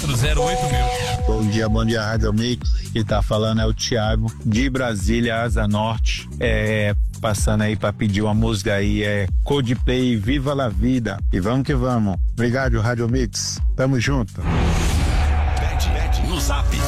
08000. Bom dia, Rádio Mix. Quem tá falando é o Thiago, de Brasília, Asa Norte. Passando aí pra pedir uma música aí, Coldplay, Viva la Vida. E vamos que vamos. Obrigado, Rádio Mix. Tamo junto. No Zap